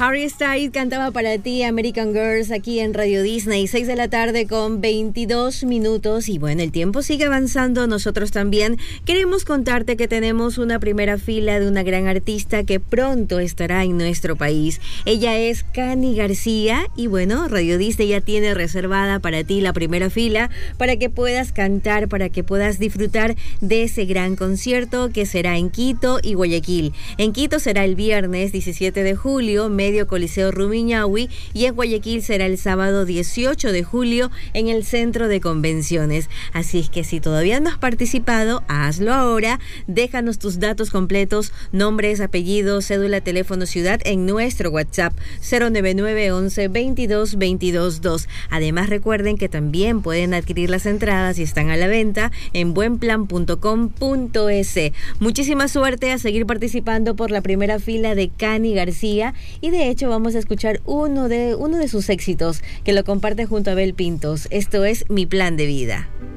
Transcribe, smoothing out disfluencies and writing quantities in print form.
Harry Styles cantaba para ti American Girls aquí en Radio Disney, 6 de la tarde con 22 minutos. Y bueno, el tiempo sigue avanzando. Nosotros también queremos contarte que tenemos una primera fila de una gran artista que pronto estará en nuestro país. Ella es Cani García y bueno, Radio Disney ya tiene reservada para ti la primera fila para que puedas cantar, para que puedas disfrutar de ese gran concierto que será en Quito y Guayaquil. En Quito será el viernes 17 de julio, Medio Coliseo Rumiñahui, y en Guayaquil será el sábado 18 de julio en el Centro de Convenciones. Así es que si todavía no has participado, hazlo ahora. Déjanos tus datos completos, nombres, apellidos, cédula, teléfono, ciudad en nuestro WhatsApp 099 11 22 22 2. Además recuerden que también pueden adquirir las entradas y están a la venta en buenplan.com.es. Muchísima suerte a seguir participando por la primera fila de Cani García. Y de hecho vamos a escuchar uno de sus éxitos que lo comparte junto a Abel Pintos. Esto es Mi Plan de Vida.